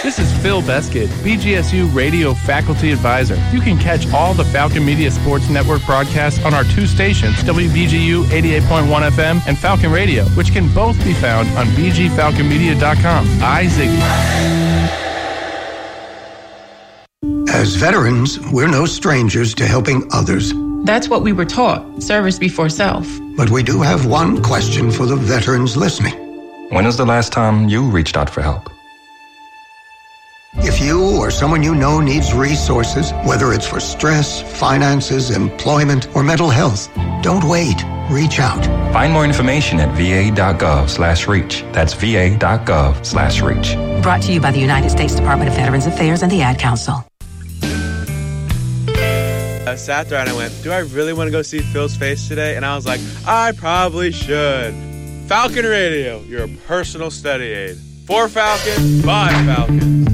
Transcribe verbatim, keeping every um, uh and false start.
This is Phil Beskid, B G S U Radio Faculty Advisor. You can catch all the Falcon Media Sports Network broadcasts on our two stations, W B G U eighty-eight point one F M and Falcon Radio, which can both be found on b g falcon media dot com. I, Ziggy. As veterans, we're no strangers to helping others. That's what we were taught, service before self. But we do have one question for the veterans listening. When was the last time you reached out for help? If you or someone you know needs resources, whether it's for stress, finances, employment, or mental health, don't wait. Reach out. Find more information at va.gov slash reach. That's va.gov slash reach. Brought to you by the United States Department of Veterans Affairs and the Ad Council. I sat there and I went, do I really want to go see Phil's face today? And I was like, I probably should. Falcon Radio, your personal study aid. For Falcon, by Falcon.